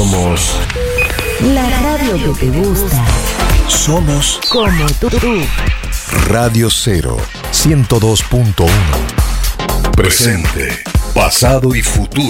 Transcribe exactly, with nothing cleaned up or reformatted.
Somos la radio que te gusta. Somos como tú. Radio Cero ciento dos punto uno. Presente, pasado y futuro.